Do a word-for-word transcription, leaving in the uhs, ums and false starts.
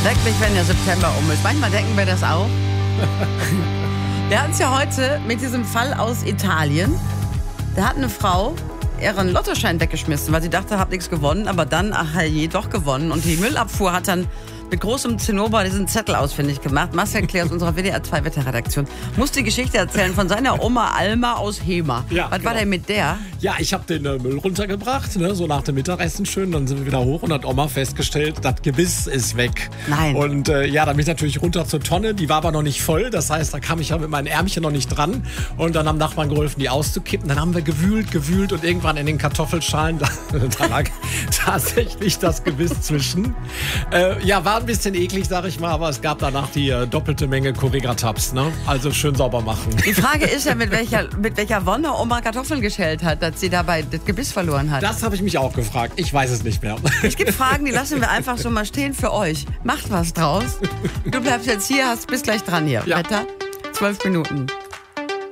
Leck mich, wenn der September um ist. Manchmal denken wir das auch. Wir hatten es ja heute mit diesem Fall aus Italien. Da hat eine Frau ihren Lottoschein weggeschmissen, weil sie dachte, hat nichts gewonnen. Aber dann, ach je, doch gewonnen. Und die Müllabfuhr hat dann mit großem Zinnober diesen Zettel ausfindig gemacht. Marcel Klee aus unserer W D R zwei Wetterredaktion muss die Geschichte erzählen von seiner Oma Alma aus Hema. Ja, Was genau. war denn mit der? Ja, ich habe den äh, Müll runtergebracht, ne, so nach dem Mittagessen schön. Dann sind wir wieder hoch und hat Oma festgestellt, das Gebiss ist weg. Nein. Und äh, ja, dann bin ich natürlich runter zur Tonne. Die war aber noch nicht voll. Das heißt, da kam ich ja mit meinen Ärmchen noch nicht dran. Und dann haben Nachbarn geholfen, die auszukippen. Dann haben wir gewühlt, gewühlt und irgendwann in den Kartoffelschalen, da, da lag tatsächlich das Gebiss zwischen. Äh, ja, war ein bisschen eklig, sag ich mal, aber es gab danach die äh, doppelte Menge Correga-Tabs, ne? Also schön sauber machen. Die Frage ist ja, mit welcher, mit welcher Wonne Oma Kartoffeln geschält hat, dass sie dabei das Gebiss verloren hat. Das habe ich mich auch gefragt. Ich weiß es nicht mehr. Es gibt Fragen, die lassen wir einfach so mal stehen für euch. Macht was draus. Du bleibst jetzt hier, hast bis gleich dran hier. Ja. Wetter, zwölf Minuten.